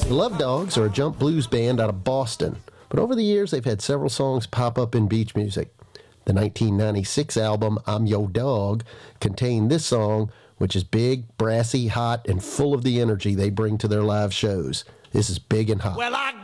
The Love Dogs are a jump blues band out of Boston, but over the years they've had several songs pop up in beach music. The 1996 album I'm Yo Dog contained this song, which is big, brassy, hot, and full of the energy they bring to their live shows. This is Big and Hot. Well, I